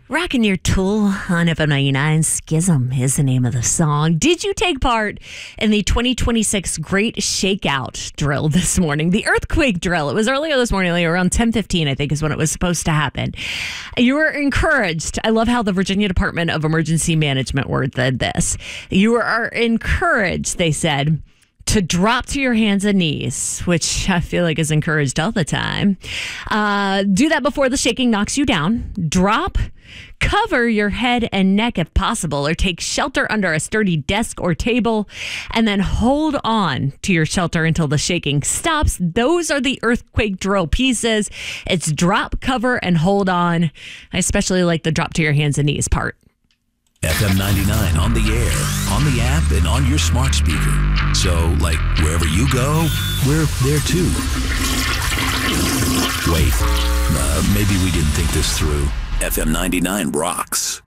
Rocking your tool on FM 99. Schism is the name of the song. Did you take part in the 2026 Great Shakeout drill this morning? The earthquake drill. It was earlier this morning, like around 10:15, I think is when it was supposed to happen. You were encouraged. I love how the Virginia Department of Emergency Management worded this. You are encouraged, they said, to drop to your hands and knees, which I feel like is encouraged all the time. Do that before the shaking knocks you down. Drop, cover your head and neck if possible, or take shelter under a sturdy desk or table, and then hold on to your shelter until the shaking stops. Those are the earthquake drill pieces. It's drop, cover, and hold on. I especially like the drop to your hands and knees part. FM 99 on the air, on the app, and on your smart speaker. So, like, wherever you go, we're there too. Wait, maybe we didn't think this through. FM 99 rocks.